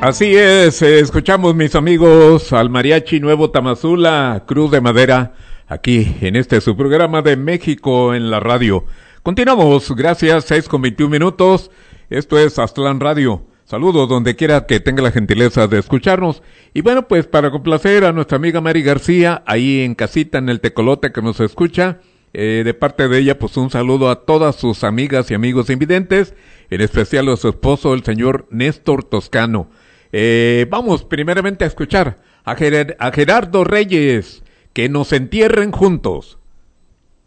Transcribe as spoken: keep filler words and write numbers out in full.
Así es, eh, escuchamos mis amigos al Mariachi Nuevo Tamazula, Cruz de Madera, aquí en este su programa de México en la radio. Continuamos, gracias, seis con veintiún minutos, esto es Aztlán Radio. Saludos donde quiera que tenga la gentileza de escucharnos. Y bueno, pues para complacer a nuestra amiga Mari García, ahí en casita en el Tecolote que nos escucha, eh, de parte de ella, pues un saludo a todas sus amigas y amigos invidentes, en especial a su esposo, el señor Néstor Toscano. Eh, vamos primeramente a escuchar a, Ger- a Gerardo Reyes, que nos entierren juntos.